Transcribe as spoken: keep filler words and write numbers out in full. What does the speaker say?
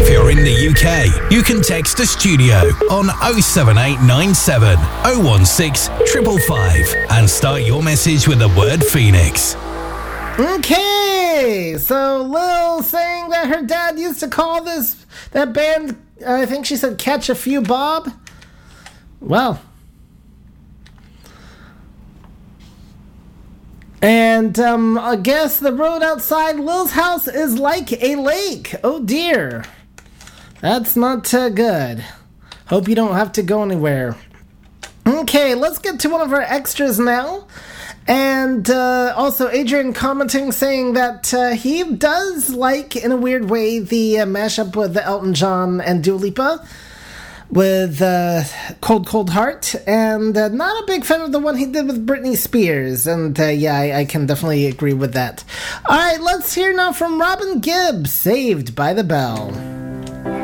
If you're in the U K, you can text the studio on oh seven eight nine seven oh one six five five five and start your message with the word Phoenix. Okay, so Lil saying that her dad used to call this, that band, uh, I think she said Catch a Few Bob. Well. And um, I guess the road outside Lil's house is like a lake. Oh dear. That's not uh, good. Hope you don't have to go anywhere. Okay, let's get to one of our extras now. And uh, also Adrian commenting saying that uh, he does like, in a weird way, the uh, mashup with Elton John and Dua Lipa with uh, Cold Cold Heart, and uh, not a big fan of the one he did with Britney Spears. And uh, yeah, I, I can definitely agree with that. Alright, let's hear now from Robin Gibb, Saved by the Bell.